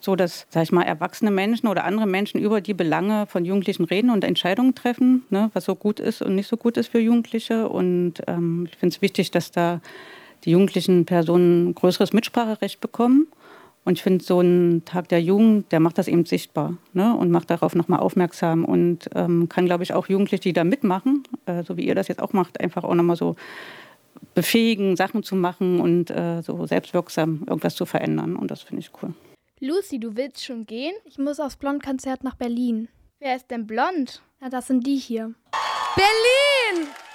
so, dass, sag ich mal, erwachsene Menschen oder andere Menschen über die Belange von Jugendlichen reden und Entscheidungen treffen, ne, was so gut ist und nicht so gut ist für Jugendliche. Und ich finde es wichtig, dass da die jugendlichen Personen ein größeres Mitspracherecht bekommen. Und ich finde, so ein Tag der Jugend, der macht das eben sichtbar, ne, und macht darauf nochmal aufmerksam und kann, glaube ich, auch Jugendliche, die da mitmachen, so wie ihr das jetzt auch macht, einfach auch nochmal so befähigen, Sachen zu machen und so selbstwirksam irgendwas zu verändern. Und das finde ich cool. Lucy, du willst schon gehen? Ich muss aufs Blond-Konzert nach Berlin. Wer ist denn blond? Na, das sind die hier. Berlin!